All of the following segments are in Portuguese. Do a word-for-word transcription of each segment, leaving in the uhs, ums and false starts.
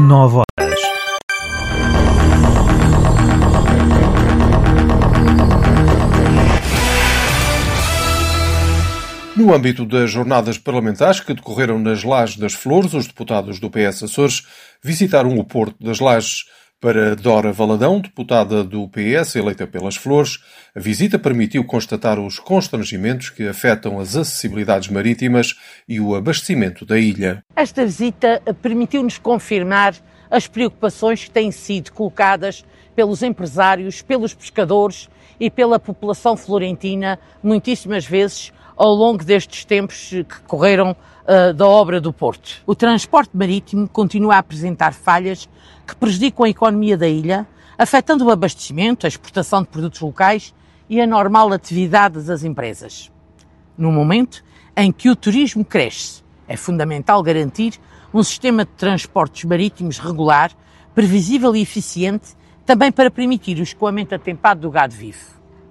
nove horas. No âmbito das jornadas parlamentares que decorreram nas Lajes das Flores, os deputados do P S Açores visitaram o Porto das Lajes. Para Dora Valadão, deputada do P S eleita pelas Flores, a visita permitiu constatar os constrangimentos que afetam as acessibilidades marítimas e o abastecimento da ilha. Esta visita permitiu-nos confirmar as preocupações que têm sido colocadas pelos empresários, pelos pescadores e pela população florentina, muitíssimas vezes ao longo destes tempos que correram uh, da obra do Porto. O transporte marítimo continua a apresentar falhas que prejudicam a economia da ilha, afetando o abastecimento, a exportação de produtos locais e a normal atividade das empresas. No momento em que o turismo cresce, é fundamental garantir um sistema de transportes marítimos regular, previsível e eficiente, também para permitir o escoamento atempado do gado vivo.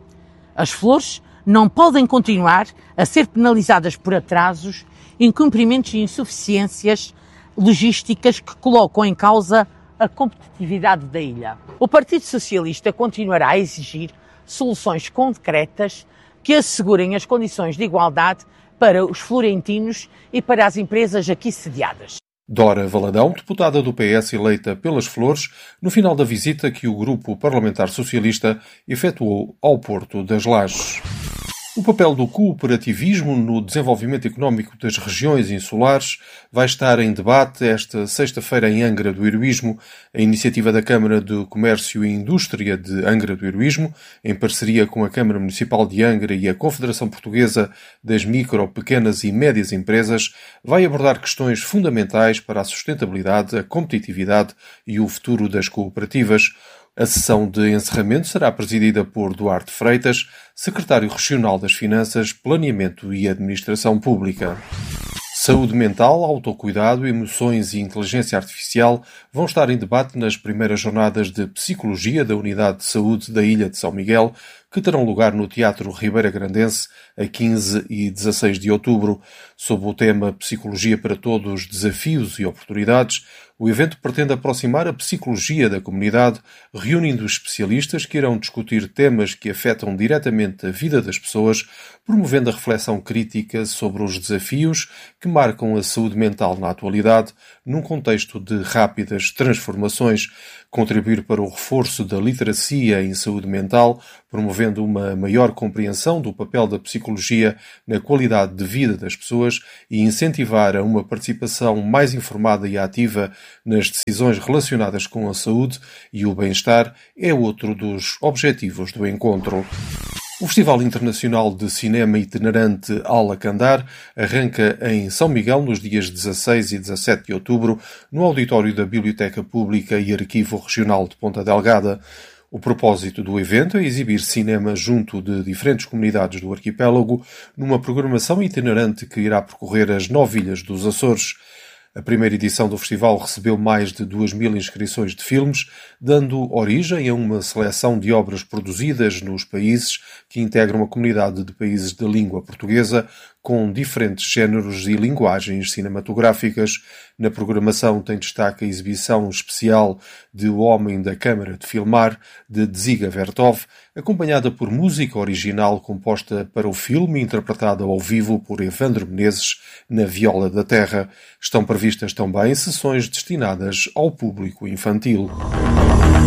As Flores não podem continuar a ser penalizadas por atrasos, incumprimentos e insuficiências logísticas que colocam em causa a competitividade da ilha. O Partido Socialista continuará a exigir soluções concretas que assegurem as condições de igualdade para os florentinos e para as empresas aqui sediadas. Dora Valadão, deputada do P S eleita pelas Flores, no final da visita que o Grupo Parlamentar Socialista efetuou ao Porto das Lajes. O papel do cooperativismo no desenvolvimento económico das regiões insulares vai estar em debate esta sexta-feira em Angra do Heroísmo. A iniciativa da Câmara de Comércio e Indústria de Angra do Heroísmo, em parceria com a Câmara Municipal de Angra e a Confederação Portuguesa das Micro, Pequenas e Médias Empresas, vai abordar questões fundamentais para a sustentabilidade, a competitividade e o futuro das cooperativas. A sessão de encerramento será presidida por Duarte Freitas, secretário regional das Finanças, Planeamento e Administração Pública. Saúde mental, autocuidado, emoções e inteligência artificial vão estar em debate nas primeiras jornadas de Psicologia da Unidade de Saúde da Ilha de São Miguel, que terão lugar no Teatro Ribeira Grandense a quinze e dezasseis de outubro. Sob o tema Psicologia para Todos, Desafios e Oportunidades, o evento pretende aproximar a psicologia da comunidade, reunindo especialistas que irão discutir temas que afetam diretamente a vida das pessoas, promovendo a reflexão crítica sobre os desafios que marcam a saúde mental na atualidade, num contexto de rápidas transformações, contribuir para o reforço da literacia em saúde mental, promovendo uma maior compreensão do papel da psicologia na qualidade de vida das pessoas e incentivar a uma participação mais informada e ativa nas decisões relacionadas com a saúde e o bem-estar é outro dos objetivos do encontro. O Festival Internacional de Cinema Itinerante Alacandar arranca em São Miguel nos dias dezasseis e dezassete de outubro no auditório da Biblioteca Pública e Arquivo Regional de Ponta Delgada. O propósito do evento é exibir cinema junto de diferentes comunidades do arquipélago numa programação itinerante que irá percorrer as nove ilhas dos Açores. A primeira edição do festival recebeu mais de duas mil inscrições de filmes, dando origem a uma seleção de obras produzidas nos países que integram a comunidade de países de língua portuguesa, com diferentes géneros e linguagens cinematográficas. Na programação tem destaque a exibição especial de O Homem da Câmara de Filmar, de Dziga Vertov, acompanhada por música original composta para o filme, interpretada ao vivo por Evandro Menezes na viola da terra. Estão previstas também sessões destinadas ao público infantil.